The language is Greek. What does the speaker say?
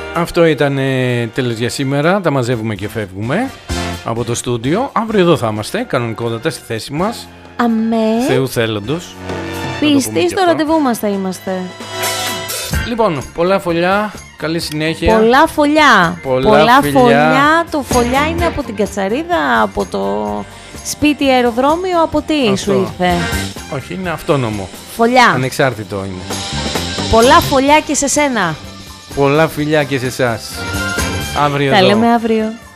Αυτό ήταν τέλος για σήμερα. Τα μαζεύουμε και φεύγουμε από το στούντιο. Αύριο εδώ θα είμαστε, κανονικότατα στη θέση μας. Αμέ. Θεού θέλοντος. Πιστοί στο ραντεβού μας θα είμαστε. Λοιπόν, πολλά φωλιά, καλή συνέχεια. Πολλά φωλιά. Πολλά φωλιά. Το φωλιά είναι από την Κατσαρίδα, από το σπίτι αεροδρόμιο, από τι Αυτό. σου ήρθε? Όχι, είναι αυτόνομο. Φωλιά. Ανεξάρτητο είναι. Πολλά φωλιά και σε σένα. Πολλά φιλιά και σε εσάς. Αύριο Τα εδώ. λέμε αύριο.